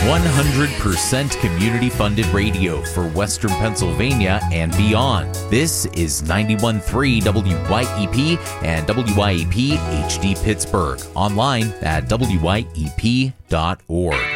100% community-funded radio for Western Pennsylvania and beyond. This is 91.3 WYEP and WYEP HD Pittsburgh. Online at WYEP.org.